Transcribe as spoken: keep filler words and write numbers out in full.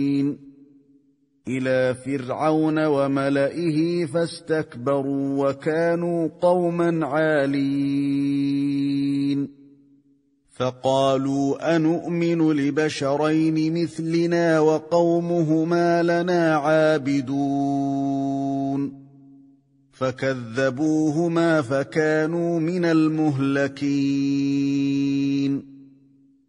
إلى فرعون وملئه فاستكبروا وكانوا قوما عالين فقالوا أنؤمن لبشرين مثلنا وقومهما لنا عابدون فكذبوهما فكانوا من المهلكين